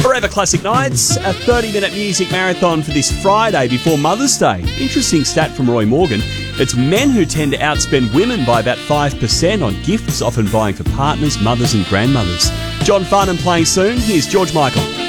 Forever Classic Nights, a 30-minute music marathon for this Friday before Mother's Day. Interesting stat from Roy Morgan. It's men who tend to outspend women by about 5% on gifts, often buying for partners, mothers and grandmothers. John Farnham playing soon. Here's George Michael.